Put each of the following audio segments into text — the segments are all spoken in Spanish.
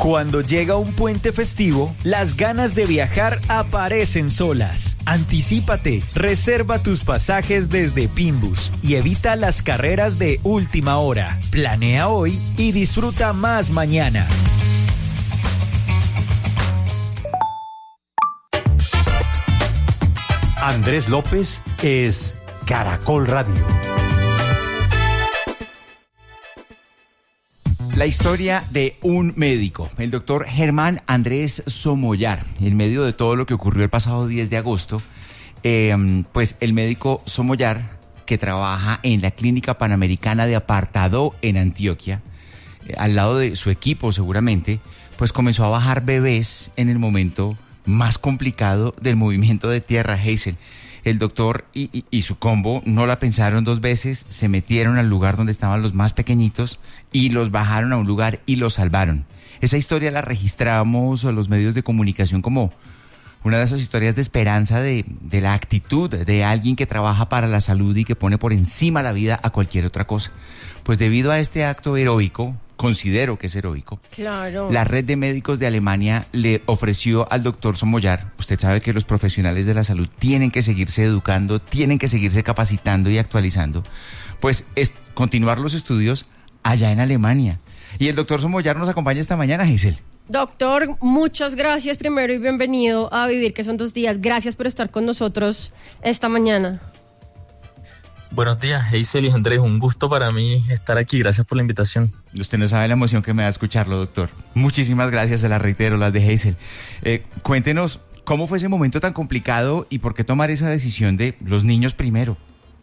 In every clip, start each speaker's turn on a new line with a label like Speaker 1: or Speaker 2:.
Speaker 1: Cuando llega un puente festivo, las ganas de viajar aparecen solas. Anticípate, reserva tus pasajes desde Pinbus y evita las carreras de última hora. Planea hoy y disfruta más mañana.
Speaker 2: Andrés López es Caracol Radio.
Speaker 3: La historia de un médico, el doctor Germán Andrés Somollar. En medio de todo lo que ocurrió el pasado 10 de agosto, pues el médico Somollar, que trabaja en la Clínica Panamericana de Apartadó en Antioquia, al lado de su equipo seguramente, pues comenzó a bajar bebés en el momento más complicado del movimiento de tierra, Hazel. El doctor y su combo no la pensaron dos veces, se metieron al lugar donde estaban los más pequeñitos y los bajaron a un lugar y los salvaron. Esa historia la registramos en los medios de comunicación como una de esas historias de esperanza de la actitud de alguien que trabaja para la salud y que pone por encima la vida a cualquier otra cosa. Pues debido a este acto heroico, considero que es heroico,
Speaker 4: claro,
Speaker 3: la red de médicos de Alemania le ofreció al doctor Somollar, usted sabe que los profesionales de la salud tienen que seguirse educando, tienen que seguirse capacitando y actualizando, pues es continuar los estudios allá en Alemania. Y el doctor Somollar nos acompaña esta mañana, Giselle.
Speaker 4: Doctor, muchas gracias primero y bienvenido a Vivir, que son 2 días. Gracias por estar con nosotros esta mañana.
Speaker 5: Buenos días, Hazel y Andrés, un gusto para mí estar aquí, gracias por la invitación.
Speaker 3: Usted no sabe la emoción que me da escucharlo, doctor. Muchísimas gracias, se las reitero, las de Hazel. Cuéntenos, ¿cómo fue ese momento tan complicado y por qué tomar esa decisión de los niños primero?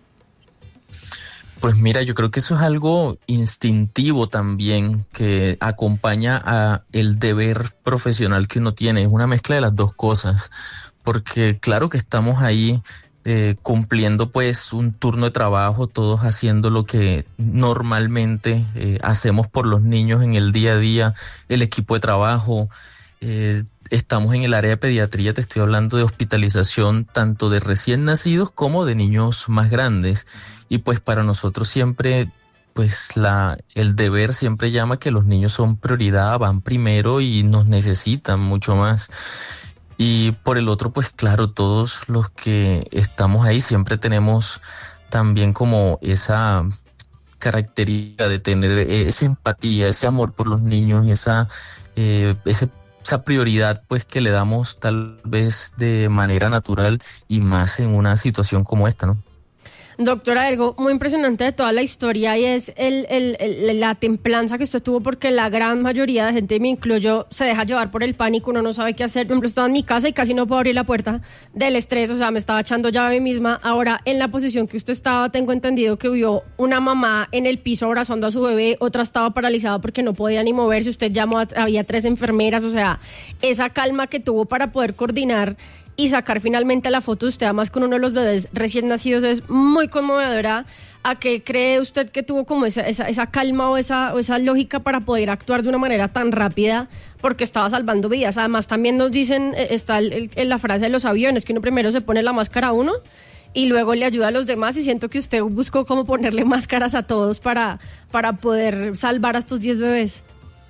Speaker 5: Pues mira, yo creo que eso es algo instintivo también, que acompaña a el deber profesional que uno tiene, es una mezcla de las dos cosas, porque claro que estamos ahí cumpliendo pues un turno de trabajo, todos haciendo lo que normalmente hacemos por los niños en el día a día, el equipo de trabajo, estamos en el área de pediatría, te estoy hablando de hospitalización tanto de recién nacidos como de niños más grandes, y pues para nosotros siempre pues el deber siempre llama que los niños son prioridad, van primero y nos necesitan mucho más. Y por el otro, pues claro, todos los que estamos ahí siempre tenemos también como esa característica de tener esa empatía, ese amor por los niños, esa prioridad pues que le damos tal vez de manera natural y más en una situación como esta, ¿no?
Speaker 4: Doctora, algo muy impresionante de toda la historia y es la templanza que usted tuvo, porque la gran mayoría de gente, me incluyo, se deja llevar por el pánico, uno no sabe qué hacer. Por ejemplo, estaba en mi casa y casi no puedo abrir la puerta del estrés, o sea, me estaba echando llave a mí misma. Ahora, en la posición que usted estaba, tengo entendido que vio una mamá en el piso abrazando a su bebé, otra estaba paralizada porque no podía ni moverse, usted llamó, había 3 enfermeras, o sea, esa calma que tuvo para poder coordinar y sacar finalmente la foto de usted, además con uno de los bebés recién nacidos, es muy conmovedora. ¿A qué cree usted que tuvo como esa calma o esa lógica para poder actuar de una manera tan rápida? Porque estaba salvando vidas. Además, también nos dicen, está la frase de los aviones, que uno primero se pone la máscara a uno y luego le ayuda a los demás, y siento que usted buscó cómo ponerle máscaras a todos para poder salvar a estos 10 bebés.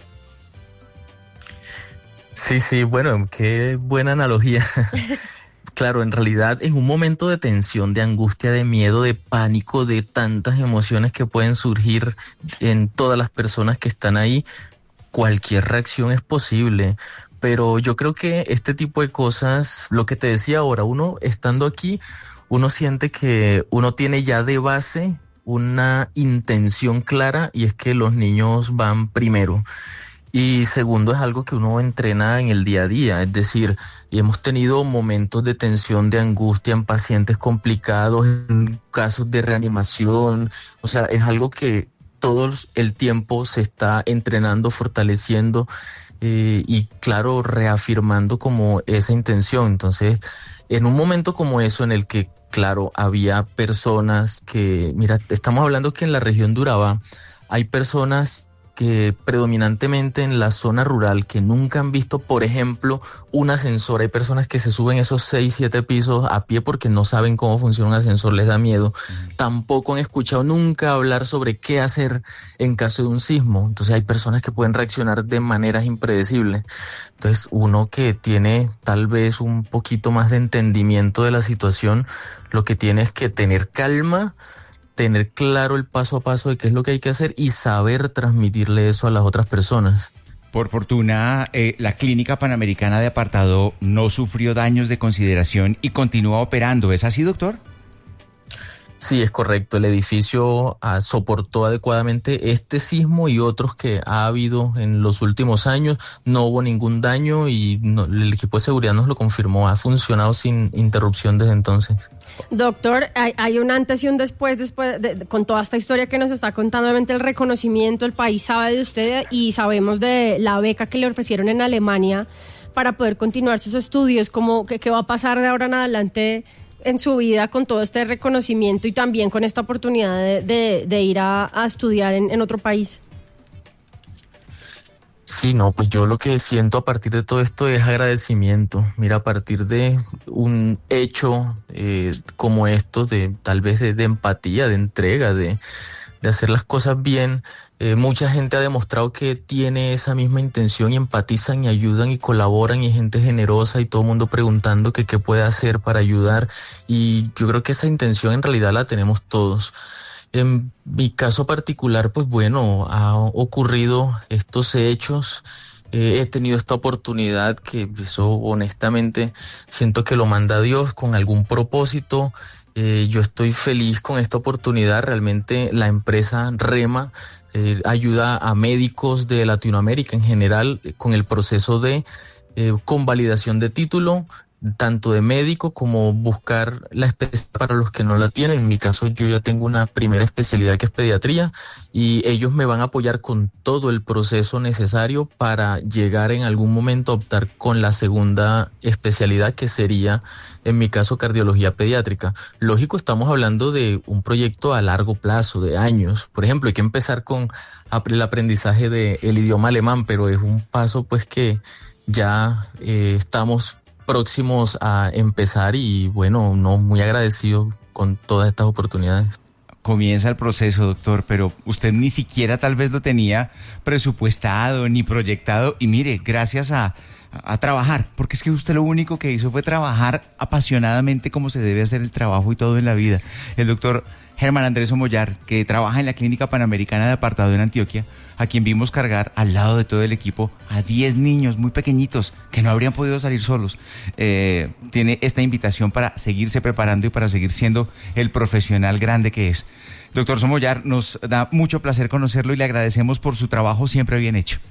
Speaker 5: Sí, bueno, qué buena analogía. Claro, en realidad en un momento de tensión, de angustia, de miedo, de pánico, de tantas emociones que pueden surgir en todas las personas que están ahí, cualquier reacción es posible. Pero yo creo que este tipo de cosas, lo que te decía ahora, uno estando aquí, uno siente que uno tiene ya de base una intención clara, y es que los niños van primero. Y segundo, es algo que uno entrena en el día a día, es decir, hemos tenido momentos de tensión, de angustia en pacientes complicados, en casos de reanimación, o sea, es algo que todo el tiempo se está entrenando, fortaleciendo y claro, reafirmando como esa intención. Entonces, en un momento como eso en el que, claro, había personas que, mira, estamos hablando que en la región de Urabá hay personas que predominantemente en la zona rural, que nunca han visto, por ejemplo, un ascensor. Hay personas que se suben esos 6, 7 pisos a pie porque no saben cómo funciona un ascensor, les da miedo. Tampoco han escuchado nunca hablar sobre qué hacer en caso de un sismo. Entonces hay personas que pueden reaccionar de maneras impredecibles. Entonces uno que tiene tal vez un poquito más de entendimiento de la situación, lo que tiene es que tener calma, tener claro el paso a paso de qué es lo que hay que hacer y saber transmitirle eso a las otras personas.
Speaker 3: Por fortuna, la Clínica Panamericana de Apartado no sufrió daños de consideración y continúa operando. ¿Es así, doctor?
Speaker 5: Sí, es correcto. El edificio soportó adecuadamente este sismo y otros que ha habido en los últimos años. No hubo ningún daño y el equipo de seguridad nos lo confirmó. Ha funcionado sin interrupción desde entonces.
Speaker 4: Doctor, hay un antes y un después con toda esta historia que nos está contando. Obviamente el reconocimiento, el país sabe de usted y sabemos de la beca que le ofrecieron en Alemania para poder continuar sus estudios. ¿Qué va a pasar de ahora en adelante en su vida con todo este reconocimiento y también con esta oportunidad de ir a estudiar en otro país?
Speaker 5: Sí, no, pues yo lo que siento a partir de todo esto es agradecimiento. Mira, a partir de un hecho como esto, tal vez de empatía, de entrega, de hacer las cosas bien, mucha gente ha demostrado que tiene esa misma intención y empatizan y ayudan y colaboran y hay gente generosa y todo el mundo preguntando que qué puede hacer para ayudar y yo creo que esa intención en realidad la tenemos todos. En mi caso particular, pues bueno, ha ocurrido estos hechos, he tenido esta oportunidad que eso honestamente siento que lo manda Dios con algún propósito. Yo estoy feliz con esta oportunidad, realmente la empresa Rema ayuda a médicos de Latinoamérica en general con el proceso de convalidación de título, tanto de médico como buscar la especialidad para los que no la tienen. En mi caso yo ya tengo una primera especialidad que es pediatría y ellos me van a apoyar con todo el proceso necesario para llegar en algún momento a optar con la segunda especialidad que sería en mi caso cardiología pediátrica. Lógico, estamos hablando de un proyecto a largo plazo, de años. Por ejemplo, hay que empezar con el aprendizaje del idioma alemán, pero es un paso pues que ya estamos próximos a empezar y bueno, muy agradecido con todas estas oportunidades.
Speaker 3: Comienza el proceso, doctor, pero usted ni siquiera tal vez lo tenía presupuestado ni proyectado y mire, gracias a trabajar, porque es que usted lo único que hizo fue trabajar apasionadamente como se debe hacer el trabajo y todo en la vida. El doctor Germán Andrés Somollar, que trabaja en la Clínica Panamericana de Apartado en Antioquia, a quien vimos cargar al lado de todo el equipo a 10 niños muy pequeñitos que no habrían podido salir solos. Tiene esta invitación para seguirse preparando y para seguir siendo el profesional grande que es. Doctor Somollar, nos da mucho placer conocerlo y le agradecemos por su trabajo siempre bien hecho.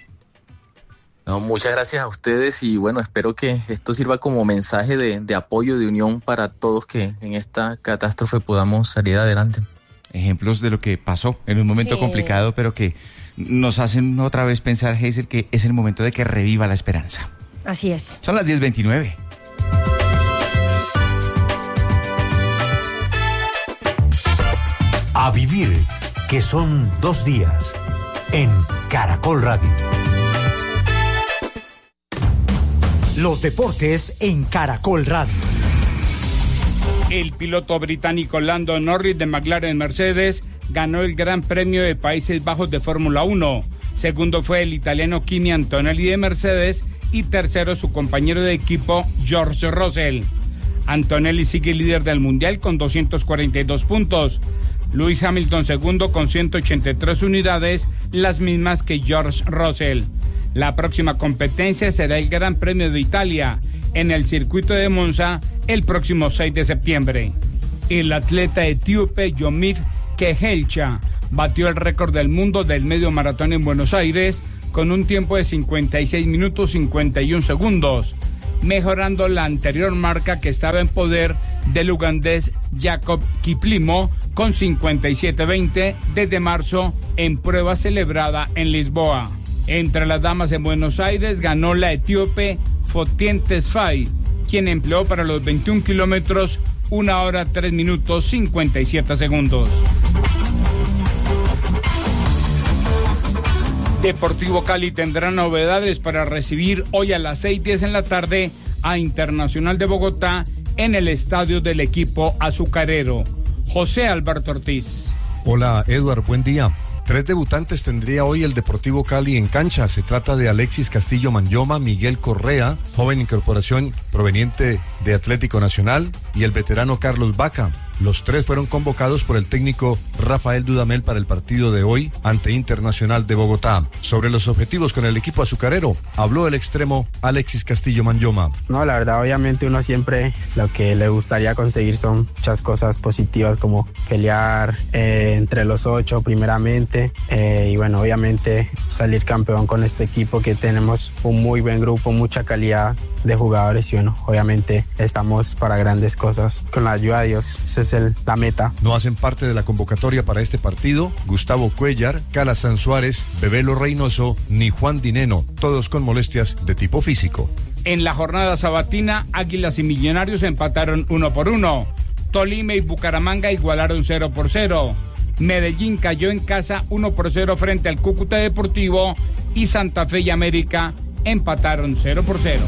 Speaker 5: No, muchas gracias a ustedes y bueno, espero que esto sirva como mensaje de apoyo, de unión para todos que en esta catástrofe podamos salir adelante. Ejemplos
Speaker 3: de lo que pasó en un momento complicado, pero que nos hacen otra vez pensar, Hazel, que es el momento de que reviva la esperanza.
Speaker 4: Así es.
Speaker 3: Son las 10:29.
Speaker 2: A vivir, que son 2 días, en Caracol Radio. Los deportes en Caracol Radio.
Speaker 6: El piloto británico Lando Norris de McLaren Mercedes ganó el Gran Premio de Países Bajos de Fórmula 1. Segundo fue el italiano Kimi Antonelli de Mercedes y tercero su compañero de equipo George Russell. Antonelli sigue líder del Mundial con 242 puntos. Lewis Hamilton segundo con 183 unidades, las mismas que George Russell. La próxima competencia será el Gran Premio de Italia en el circuito de Monza el próximo 6 de septiembre. El atleta etíope Yomif Kehelcha batió el récord del mundo del medio maratón en Buenos Aires con un tiempo de 56 minutos 51 segundos, mejorando la anterior marca que estaba en poder del ugandés Jacob Kiplimo con 57:20 desde marzo en prueba celebrada en Lisboa. Entre las damas en Buenos Aires ganó la etíope Fotien Tesfaye, quien empleó para los 21 kilómetros 1 hora 3 minutos 57 segundos. Deportivo Cali tendrá novedades para recibir hoy a las 6:10 en la tarde a Internacional de Bogotá en el estadio del equipo azucarero. José Alberto Ortiz.
Speaker 7: Hola, Eduard, buen día. 3 debutantes tendría hoy el Deportivo Cali en cancha. Se trata de Alexis Castillo Manyoma, Miguel Correa, joven incorporación proveniente de Atlético Nacional, y el veterano Carlos Vaca. Los 3 fueron convocados por el técnico Rafael Dudamel para el partido de hoy ante Internacional de Bogotá. Sobre los objetivos con el equipo azucarero, habló el extremo Alexis Castillo Manyoma.
Speaker 8: No, la verdad, obviamente uno siempre lo que le gustaría conseguir son muchas cosas positivas, como pelear entre los 8 primeramente, y bueno, obviamente salir campeón con este equipo, que tenemos un muy buen grupo, mucha calidad de jugadores, y bueno, obviamente estamos para grandes cosas. Con la ayuda de Dios, esa es la meta.
Speaker 7: No hacen parte de la convocatoria para este partido Gustavo Cuellar, Calazán Suárez, Bebelo Reynoso ni Juan Dineno, todos con molestias de tipo físico.
Speaker 6: En la jornada sabatina, Águilas y Millonarios empataron 1-1. Tolima y Bucaramanga igualaron 0-0. Medellín cayó en casa 1-0 frente al Cúcuta Deportivo y Santa Fe y América empataron 0-0.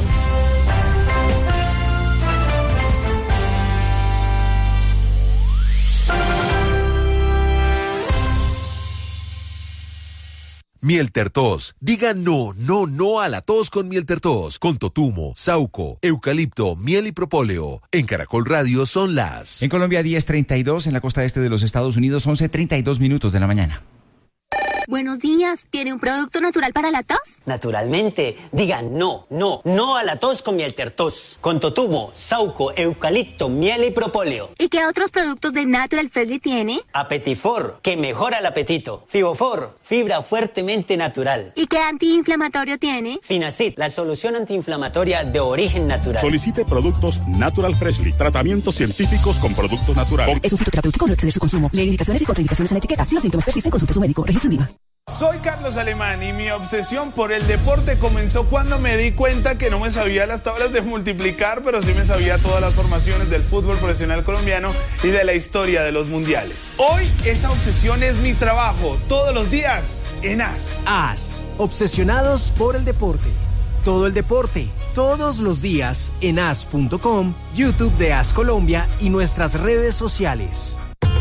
Speaker 9: Miel Tertos. Diga no, no, no a la tos con Miel Tertos. Con totumo, sauco, eucalipto, miel y propóleo. En Caracol Radio son las...
Speaker 3: En Colombia 10:32, en la costa este de los Estados Unidos 11:32 de la mañana.
Speaker 10: Buenos días, ¿tiene un producto natural para la tos?
Speaker 11: Naturalmente, diga no, no, no a la tos con Miel Tertos. Con totumo, sauco, eucalipto, miel y propóleo.
Speaker 10: ¿Y qué otros productos de Natural Freshly tiene?
Speaker 11: Apetifor, que mejora el apetito. Fibofor, fibra fuertemente natural.
Speaker 10: ¿Y qué antiinflamatorio tiene?
Speaker 11: Finacid, la solución antiinflamatoria de origen natural.
Speaker 12: Solicite productos Natural Freshly, tratamientos científicos con productos naturales.
Speaker 13: Es un fitoterapéutico, no exceder su consumo. Lee indicaciones y contraindicaciones en la etiqueta. Si los síntomas persisten, consulte a su médico. Registro INVIMA.
Speaker 14: Soy Carlos Alemán y mi obsesión por el deporte comenzó cuando me di cuenta que no me sabía las tablas de multiplicar, pero sí me sabía todas las formaciones del fútbol profesional colombiano y de la historia de los mundiales. Hoy esa obsesión es mi trabajo, todos los días en AS.
Speaker 15: AS, obsesionados por el deporte. Todo el deporte, todos los días en as.com, YouTube de AS Colombia y nuestras redes sociales.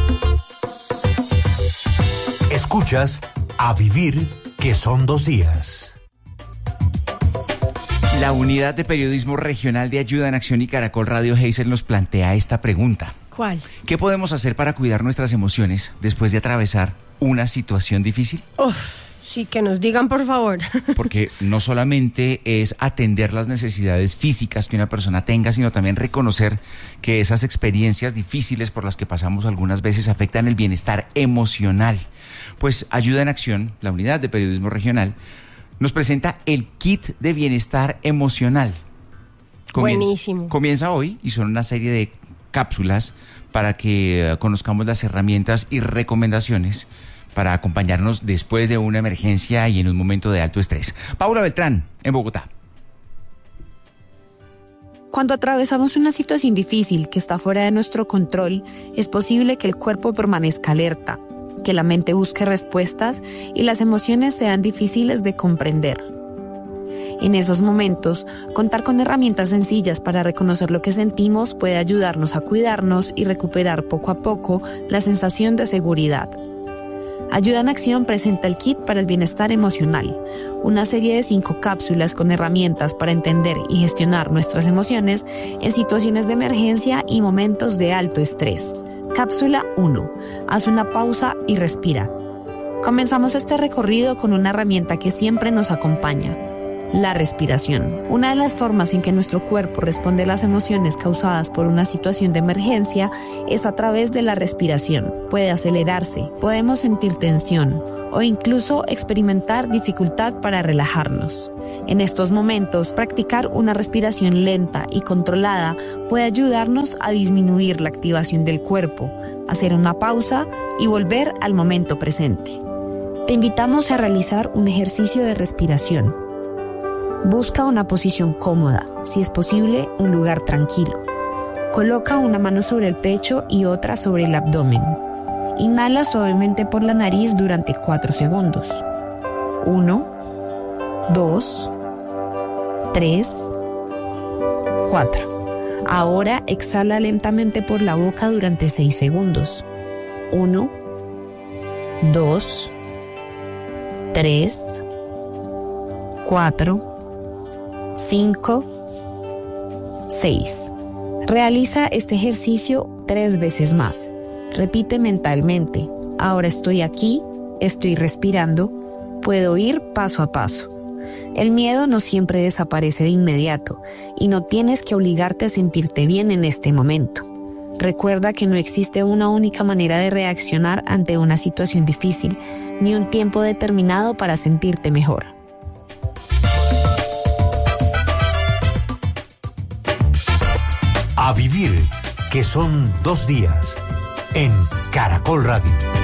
Speaker 2: Escuchas A Vivir, que son 2 días.
Speaker 3: La Unidad de Periodismo Regional de Ayuda en Acción y Caracol Radio Hazel nos plantea esta pregunta.
Speaker 4: ¿Cuál?
Speaker 3: ¿Qué podemos hacer para cuidar nuestras emociones después de atravesar una situación difícil?
Speaker 4: Sí, que nos digan, por favor.
Speaker 3: Porque no solamente es atender las necesidades físicas que una persona tenga, sino también reconocer que esas experiencias difíciles por las que pasamos algunas veces afectan el bienestar emocional. Pues Ayuda en Acción, la Unidad de Periodismo Regional, nos presenta el kit de bienestar emocional.
Speaker 4: Buenísimo.
Speaker 3: Comienza hoy y son una serie de cápsulas para que conozcamos las herramientas y recomendaciones para acompañarnos después de una emergencia y en un momento de alto estrés. Paula Beltrán, en Bogotá.
Speaker 16: Cuando atravesamos una situación difícil que está fuera de nuestro control, es posible que el cuerpo permanezca alerta, que la mente busque respuestas y las emociones sean difíciles de comprender. En esos momentos, contar con herramientas sencillas para reconocer lo que sentimos puede ayudarnos a cuidarnos y recuperar poco a poco la sensación de seguridad. Ayuda en Acción presenta el kit para el bienestar emocional, una serie de 5 cápsulas con herramientas para entender y gestionar nuestras emociones en situaciones de emergencia y momentos de alto estrés. Cápsula 1. Haz una pausa y respira. Comenzamos este recorrido con una herramienta que siempre nos acompaña: la respiración. Una de las formas en que nuestro cuerpo responde a las emociones causadas por una situación de emergencia es a través de la respiración. Puede acelerarse, podemos sentir tensión o incluso experimentar dificultad para relajarnos. En estos momentos, practicar una respiración lenta y controlada puede ayudarnos a disminuir la activación del cuerpo, hacer una pausa y volver al momento presente. Te invitamos a realizar un ejercicio de respiración. Busca una posición cómoda, si es posible, un lugar tranquilo. Coloca una mano sobre el pecho y otra sobre el abdomen. Inhala suavemente por la nariz durante 4 segundos. 1, 2, 3, 4. Ahora exhala lentamente por la boca durante 6 segundos. 1, 2, 3, 4, 5, 6. Realiza este ejercicio 3 veces más. Repite mentalmente: ahora estoy aquí, estoy respirando, puedo ir paso a paso. El miedo no siempre desaparece de inmediato y no tienes que obligarte a sentirte bien en este momento. Recuerda que no existe una única manera de reaccionar ante una situación difícil, ni un tiempo determinado para sentirte mejor.
Speaker 2: A vivir, que son 2 días, en Caracol Radio.